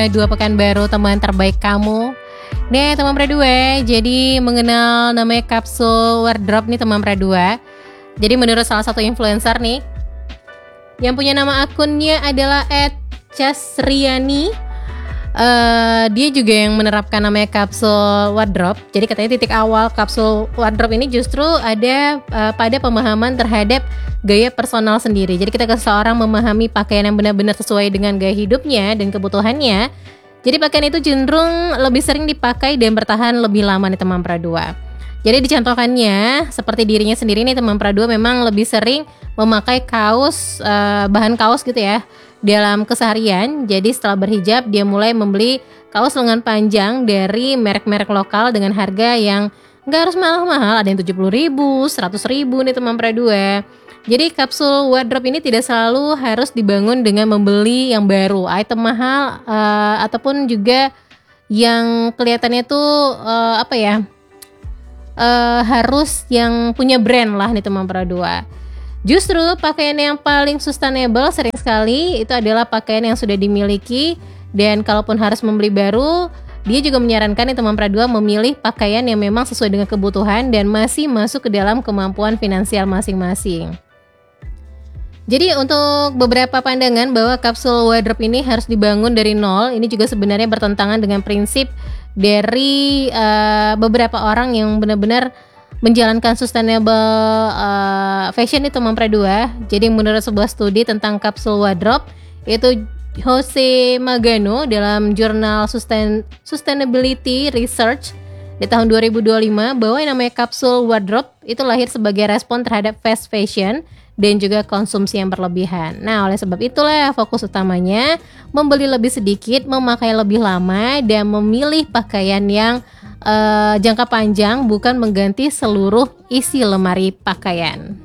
Dua pekan baru teman terbaik kamu. Nih teman Pra2, jadi mengenal namanya kapsul wardrobe nih teman Pra2. Jadi menurut salah satu influencer nih, yang punya nama akunnya adalah @casriani, dia juga yang menerapkan namanya kapsul wardrobe. Jadi katanya titik awal kapsul wardrobe ini justru ada pada pemahaman terhadap gaya personal sendiri. Jadi ketika seseorang memahami pakaian yang benar-benar sesuai dengan gaya hidupnya dan kebutuhannya, jadi pakaian itu cenderung lebih sering dipakai dan bertahan lebih lama nih teman Pra2. Jadi dicontohkannya seperti dirinya sendiri nih teman Pra2 memang lebih sering memakai kaos, bahan kaos gitu ya dalam keseharian. Jadi setelah berhijab dia mulai membeli kaos lengan panjang dari merek-merek lokal dengan harga yang nggak harus mahal-mahal, ada yang 70.000, 100.000 nih teman Pra2. Jadi kapsul wardrobe ini tidak selalu harus dibangun dengan membeli yang baru, item mahal, ataupun juga yang kelihatannya tuh harus yang punya brand lah nih teman Pra2. Justru pakaian yang paling sustainable sering sekali itu adalah pakaian yang sudah dimiliki, dan kalaupun harus membeli baru, dia juga menyarankan nih teman Pra2 memilih pakaian yang memang sesuai dengan kebutuhan dan masih masuk ke dalam kemampuan finansial masing-masing. Jadi untuk beberapa pandangan bahwa kapsul wardrobe ini harus dibangun dari nol, ini juga sebenarnya bertentangan dengan prinsip dari beberapa orang yang benar-benar menjalankan sustainable fashion itu teman Pra2. Jadi menurut sebuah studi tentang kapsul wardrobe, itu Jose Magano dalam jurnal Sustainability Research di tahun 2025 bahwa yang namanya kapsul wardrobe itu lahir sebagai respon terhadap fast fashion dan juga konsumsi yang berlebihan. Nah, oleh sebab itulah fokus utamanya membeli lebih sedikit, memakai lebih lama, dan memilih pakaian yang jangka panjang, bukan mengganti seluruh isi lemari pakaian.